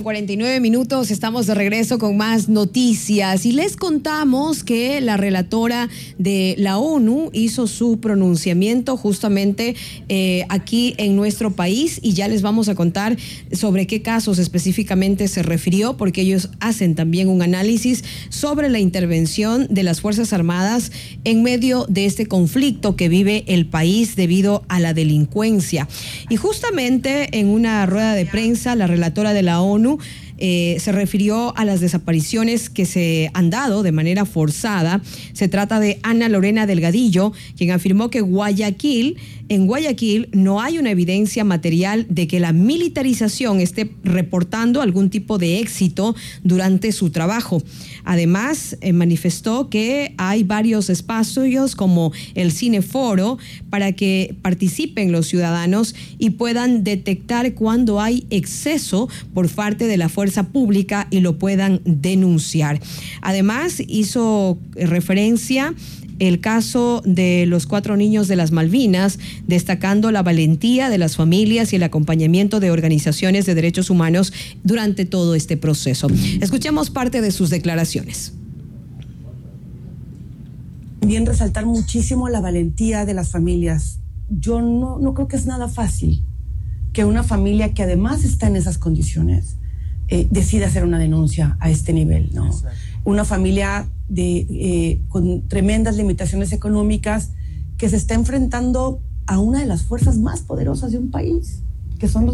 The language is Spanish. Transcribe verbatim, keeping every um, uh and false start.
cuarenta y nueve minutos, estamos de regreso con más noticias y les contamos que la relatora de la ONU hizo su pronunciamiento justamente eh, aquí en nuestro país y ya les vamos a contar sobre qué casos específicamente se refirió, porque ellos hacen también un análisis sobre la intervención de las Fuerzas Armadas en medio de este conflicto que vive el país debido a la delincuencia. Y justamente en una rueda de prensa, la relatora de la ONU Eh, se refirió a las desapariciones que se han dado de manera forzada. Se trata de Ana Lorena Delgadillo, quien afirmó que Guayaquil, en Guayaquil no hay una evidencia material de que la militarización esté reportando algún tipo de éxito durante su trabajo. Además, eh, manifestó que hay varios espacios como el Cineforo para que participen los ciudadanos y puedan detectar cuando hay exceso por parte de la fuerza pública y lo puedan denunciar. Además, hizo referencia el caso de los cuatro niños de las Malvinas, destacando la valentía de las familias y el acompañamiento de organizaciones de derechos humanos durante todo este proceso. Escuchemos parte de sus declaraciones. También resaltar muchísimo la valentía de las familias. Yo no, no creo que es nada fácil que una familia que además está en esas condiciones Eh, decide hacer una denuncia a este nivel, ¿no? Una familia de, eh, con tremendas limitaciones económicas que se está enfrentando a una de las fuerzas más poderosas de un país, que son los